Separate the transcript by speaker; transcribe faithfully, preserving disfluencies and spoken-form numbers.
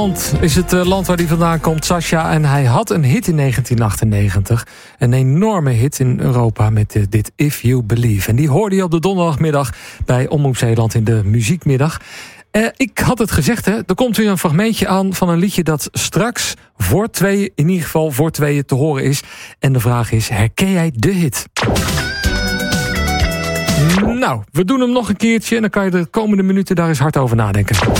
Speaker 1: Is het land waar hij vandaan komt, Sasha. En hij had een hit in negentien achtennegentig. Een enorme hit in Europa met dit If You Believe. En die hoorde je op de donderdagmiddag bij Omroep Zeeland in de muziekmiddag. Uh, ik had het gezegd, hè, er komt weer een fragmentje aan van een liedje dat straks voor tweeën, in ieder geval voor tweeën te horen is. En de vraag is, herken jij de hit? Nou, we doen hem nog een keertje en dan kan je de komende minuten daar eens hard over nadenken.